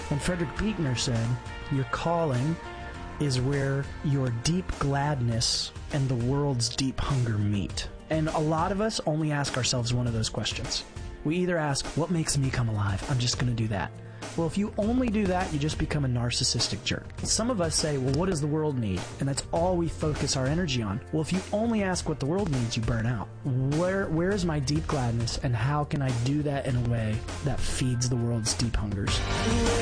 And Frederick Buechner said, your calling is where your deep gladness and the world's deep hunger meet. And a lot of us only ask ourselves one of those questions. We either ask, what makes me come alive? I'm just going to do that. Well, if you only do that, you just become a narcissistic jerk. Some of us say, well, what does the world need? And that's all we focus our energy on. Well, if you only ask what the world needs, you burn out. Where is my deep gladness, and how can I do that in a way that feeds the world's deep hungers?